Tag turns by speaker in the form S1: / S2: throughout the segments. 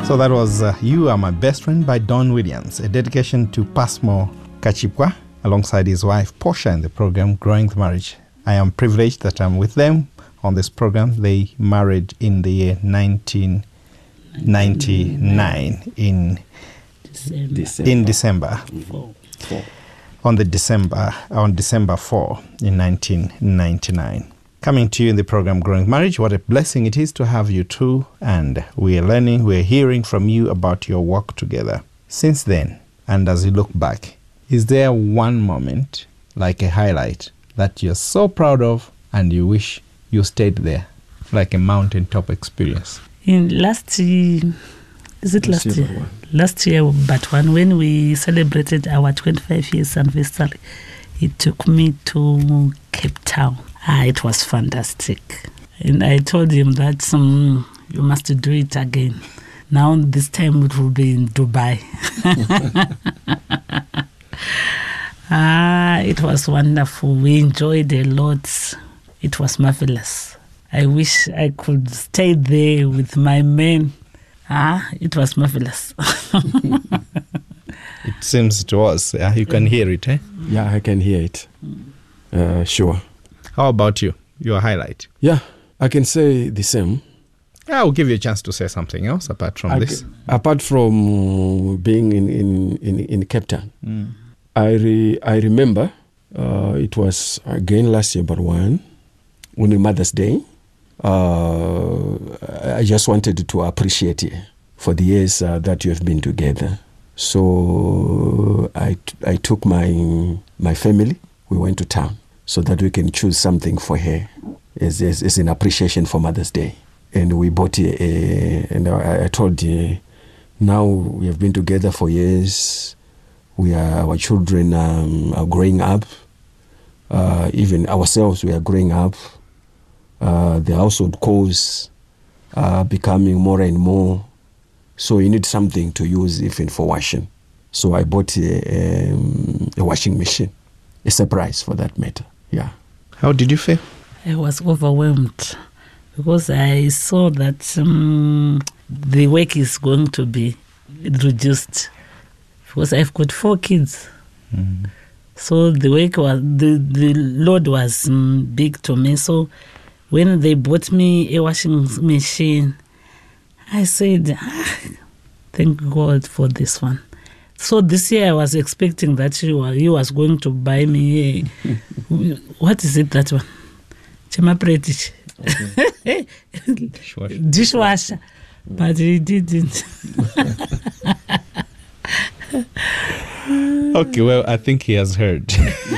S1: So that was You Are My Best Friend by Don Williams, a dedication to Passmore Kachipwa alongside his wife Portia in the program Growing the Marriage. I am privileged that I'm with them on this program. They married in the year 1999 in December. On December 4 in 1999. Coming to you in the program Growing Marriage, what a blessing it is to have you two, and we're hearing from you about your work together. Since then, and as you look back, is there one moment, like a highlight, that you're so proud of and you wish you stayed there, like a mountaintop experience?
S2: Last year, but when we celebrated our 25 years anniversary, it took me to Cape Town. It was fantastic. And I told him that you must do it again. Now this time it will be in Dubai. It was wonderful. We enjoyed a lot. It was marvelous. I wish I could stay there with my men. It was marvelous.
S1: It seems it was. You can hear it, eh?
S3: Yeah, I can hear it. Sure.
S1: How about you? Your highlight?
S3: Yeah, I can say the same.
S1: I'll give you a chance to say something else apart from this.
S3: Apart from being in Cape Town, I remember it was again last year, but on Mother's Day. I just wanted to appreciate you for the years that you have been together. So I took my family. We went to town so that we can choose something for her as an appreciation for Mother's Day. And we bought and I told her, now we have been together for years. Our children are growing up. Even ourselves, we are growing up. The household chores are becoming more and more. So you need something to use even for washing. So I bought a washing machine. A surprise for that matter. Yeah.
S1: How did you feel?
S2: I was overwhelmed because I saw that the work is going to be reduced because I've got 4 kids. Mm. So the work was the load was big to me. So when they bought me a washing machine, I said, thank God for this one. So this year I was expecting that he was going to buy me what is it, that one? Chema Pretich. Okay. Dishwasher. But he didn't.
S1: Okay, well, I think he has heard.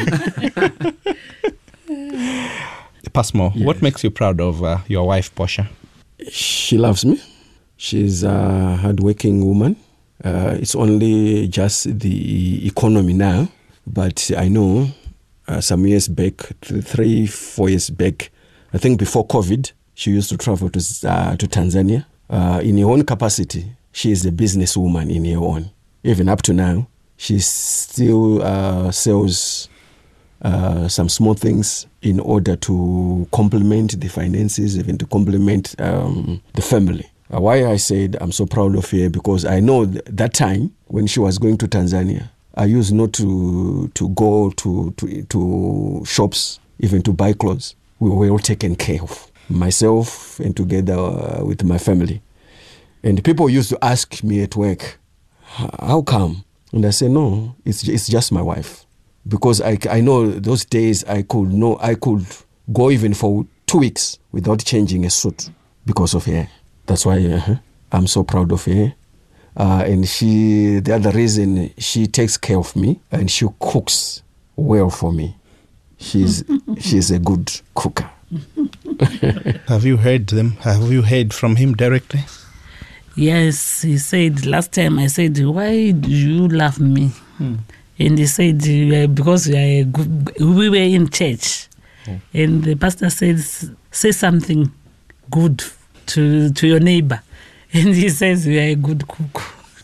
S1: Passmore, yes. What makes you proud of your wife, Portia?
S3: She loves me. She's a hardworking woman. It's only just the economy now, but I know some years back, 3-4 years back, I think before COVID, she used to travel to Tanzania. In her own capacity, she is a businesswoman in her own. Even up to now, she still sells some small things in order to complement the finances, even to complement the family. Why I said I'm so proud of her, because I know that time when she was going to Tanzania, I used not to go to shops, even to buy clothes. We were all taken care of, myself and together with my family. And people used to ask me at work, how come? And I say, no, it's just my wife. Because I know those days I could go even for 2 weeks without changing a suit because of her. That's why I'm so proud of her. And the other reason, she takes care of me and she cooks well for me. She's a good cooker.
S1: Have you heard them? Have you heard from him directly?
S2: Yes, he said, last time I said, why do you love me? And he said, because we were in church. And the pastor said, say something good to your neighbor. And he says, you are a good cook.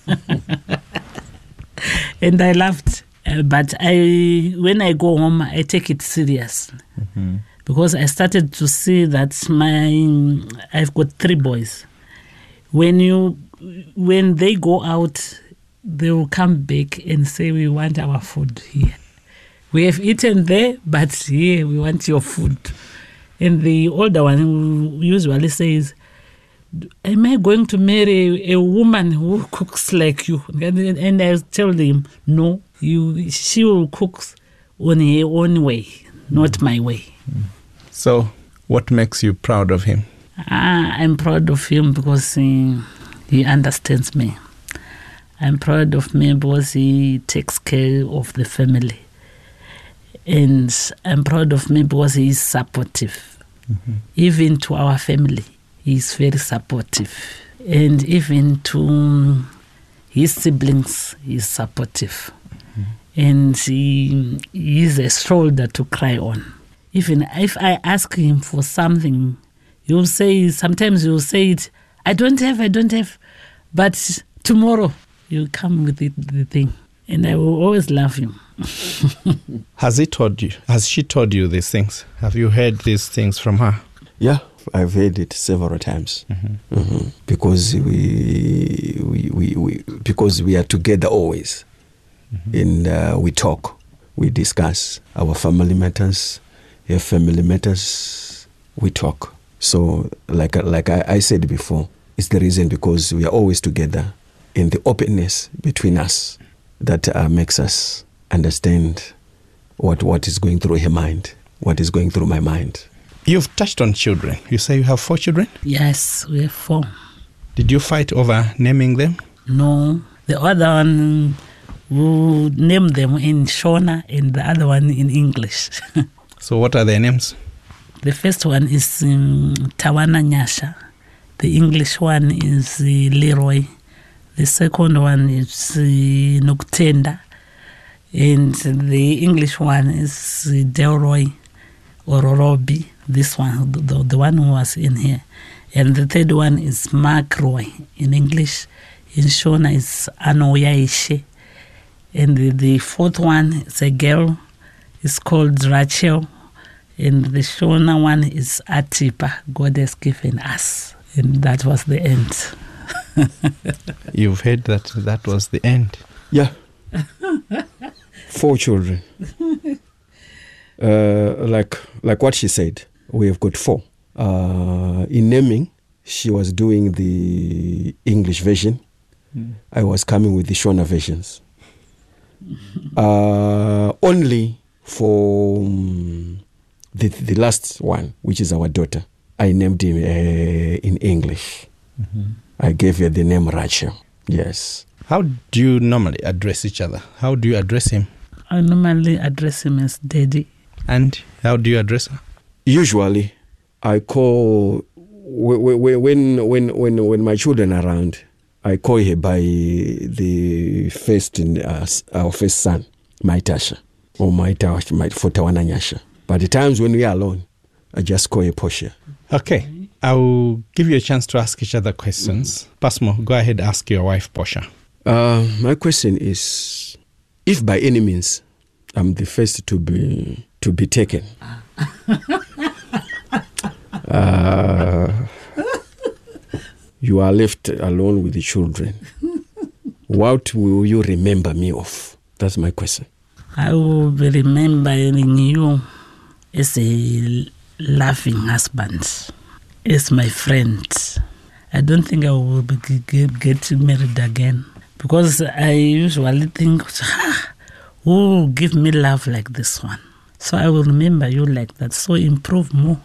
S2: And I laughed. But when I go home, I take it seriously. Mm-hmm. Because I started to see that I've got 3 boys. when they go out, they will come back and say, we want our food here. We have eaten there, but here we want your food. And the older one who usually says, am I going to marry a woman who cooks like you? And I tell them, no, she will cook on her own way, not my way.
S1: So what makes you proud of him?
S2: I'm proud of him because he understands me. I'm proud of him because he takes care of the family. And I'm proud of him because he is supportive. Even to our family, he is very supportive. And even to his siblings, he is supportive. And he is a shoulder to cry on. Even if I ask him for something, sometimes he'll say it, I don't have, but tomorrow you'll come with the thing. And I will always love him.
S1: Has she told you these things? Have you heard these things from her?
S3: Yeah, I've heard it several times. Because we are together always. And we talk, we discuss our family matters, her family matters, we talk. So like I said before, it's the reason because we are always together in the openness between us that makes us understand what is going through her mind, what is going through my mind.
S1: You've touched on children. You say you have 4 children?
S2: Yes, we have 4.
S1: Did you fight over naming them?
S2: No. The other one, we named them in Shona and the other one in English.
S1: So what are their names?
S2: The first one is Tawana Nyasha. The English one is Leroy. The second one is Nuktenda. And the English one is Delroy or Robbie. This one, the one who was in here. And the third one is Mark Roy in English. In Shona is Anoyaishe. And the fourth one is a girl. It's called Rachel. And the Shona one is Atipa. God has given us. And that was the end.
S1: You've heard that was the end?
S3: Yeah. 4 children. Like what she said, we have got 4. In naming, she was doing the English version. I was coming with the Shona versions. Only for the last one, which is our daughter, I named him in English. I gave her the name Rachel. Yes.
S1: How do you normally address each other? How do you address him?
S2: I normally address him as Daddy.
S1: And how do you address her?
S3: Usually, I call when my children are around. I call her by the first our first son, Maitasha, or for Tawana Nyasha. But the times when we are alone, I just call her Portia.
S1: Okay. I will give you a chance to ask each other questions. Pasmo, go ahead, ask your wife, Portia.
S3: My question is, if by any means I'm the first to be taken, you are left alone with the children, what will you remember me of? That's my question.
S2: I will be remembering you as a loving husband, as my friend. I don't think I will get married again because I usually think, who will give me love like this one? So I will remember you like that. So improve more.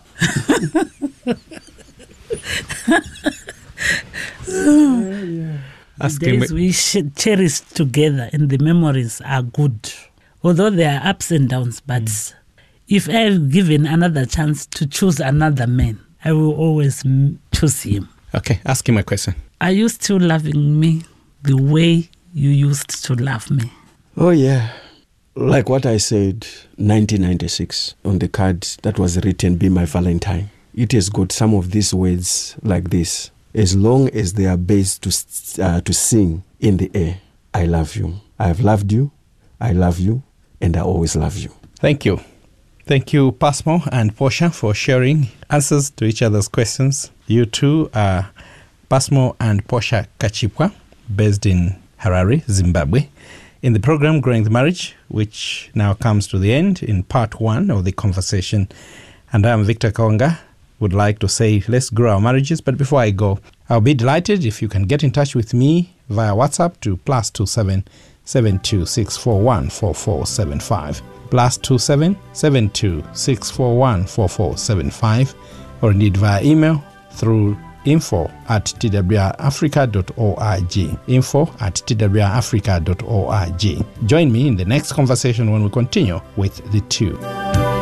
S2: The days we cherish together and the memories are good. Although there are ups and downs, but if I've given another chance to choose another man, I will always choose him.
S1: Okay, ask him a question.
S2: Are you still loving me the way you used to love me?
S3: Oh, yeah. Like what I said, 1996, on the card that was written, Be My Valentine. It has got some of these words like this. As long as they are based to sing in the air, I love you. I have loved you, I love you, and I always love you.
S1: Thank you. Thank you, Pasmo and Portia, for sharing answers to each other's questions. You two are Passmore and Portia Kachipwa, based in Harare, Zimbabwe, in the program Growing the Marriage, which now comes to the end in part 1 of the conversation. And I am Victor Kaonga. Would like to say, let's grow our marriages. But before I go, I'll be delighted if you can get in touch with me via WhatsApp to +27 72 641 4475, +27 72 641 4475, or indeed via email through info@twrafrica.org, info@twrafrica.org. Join me in the next conversation when we continue with the two.